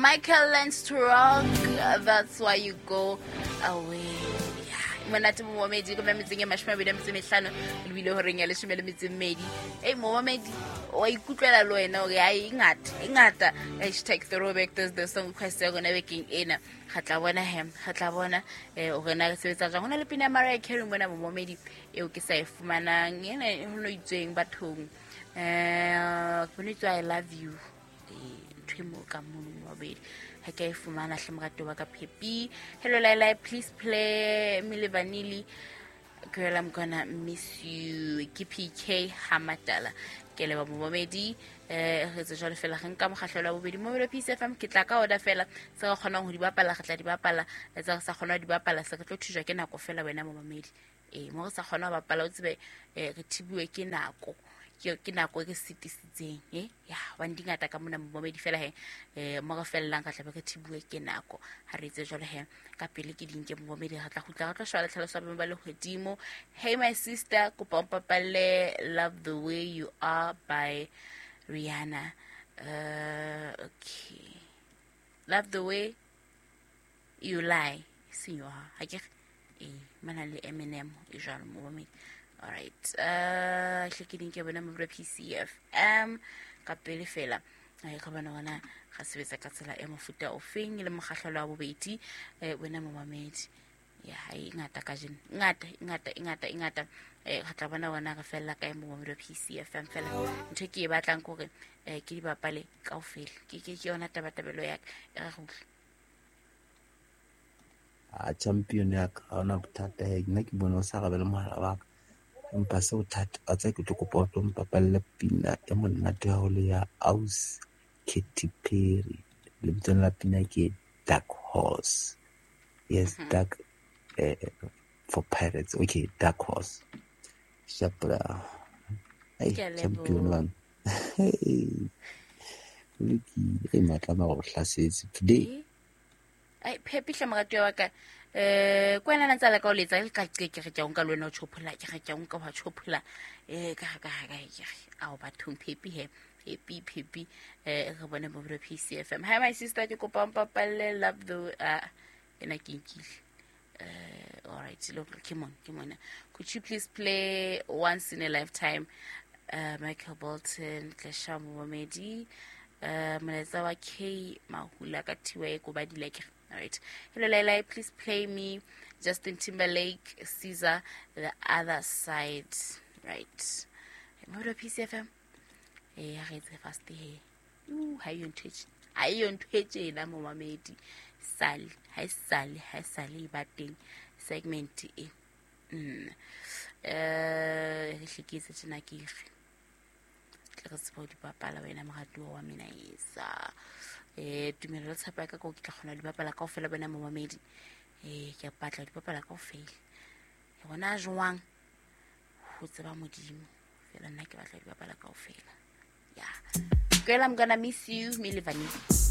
Michael learns to rock, that's why you go away. Monate momedi go memetseng ya mashome a mehlano le bile ho reng ya leshome le metse mmedi momedi wa ikutlwela lo wena o ya ingata #throwback the song request ya gona baking ena ga bona o rena re sebetsa jang hona le pina Mariah Carey mona momedi eo ke sa e fumanang ena ho no itsweng bathong bonitswa I love you twemo ka mono mabedi ha ke e fumana hle morato wa ka Pepi. Hello Laila, please play Milli Vanilli, girl I'm gonna miss you. Ke PK Hamatala ke le ba momedi re tse jole fela nka mogahlela bobedi mo le PCFM ke tla ka oda fela se ga kgona go di bapala ga tla di bapala tsa sa kgona di bapala se ke tlo thujwa ke nako fela wena momedi mo re sa kgona go bapala o tsebe re thibuwe ke nako ke nako ke sitisitseng ya wa ndingata ka mona momedi fela mo ga fellang ka tla ke thibuwe ke nako ha re itse jole ka pele ke dinke momedi ga tla shwala tlhalosa ba le godimo. Hey my sister ko pampapalle Love the Way You Are by Rihanna. Okay, Love the Way You Lie siwa ha ke mana le Eminem e jalo momedi. All right, hlekiding ke bona mo PCFM ka pele fela ga bana wana ga sebetsa ka tsela e mofuta ofeng le mogahlo wa bobedi wena momamedi ya ingata ka jeng ingata ga tla bona wana ga fela ka mo PCFM fela ntho ke e batlang gore ke di bapale kaofela ke yona tabatabelo ya ga go champion ya ka ona bothata nna ke bona o sa gabele mohala wa ka empa se o thata a tsa ke tlo kopa o mpapalle pina e monate ya ho le ya Aus Katy Perry le bitsong la pina ke Dark Horse. Yes, Dark for Pirates. Okay, Dark Horse. Shapra. Hey, champion one. Hey. Look, matla ma go hlasetse today. Ai Pepi hla morato wa ka kwena na tsala ka o letsa ka ke re tja unka lwena o chopola ke ga tja unka wa chopola ka a o bathong Pepi Pepi re bone mo PCFM. Hi my sister ke kopa mpapalle Love the ena ke nkile all right look come on could you please play Once in a Lifetime Michael Bolton Klesha Momedi Mlaza wa K Mahula ka tiwe go ba dileke. All right, hello Laila, please play me Justin Timberlake Caesar The Other Side. Right, mo PCFM ha re tse fast ha yo ntwetse la mo mamedi ha sale ba teng segment e hlikise tsena ke re tsebo di papala wena mogatu wa mina isa tumelo tsapa ka go ke tla gona di bapala kaofela bana mo mamedi ke batla di bapala kaofela gona jwang go tseba modimo fela nna ke batla di bapala kaofela. Yeah, girl I'm gonna miss you Milli Vanilli.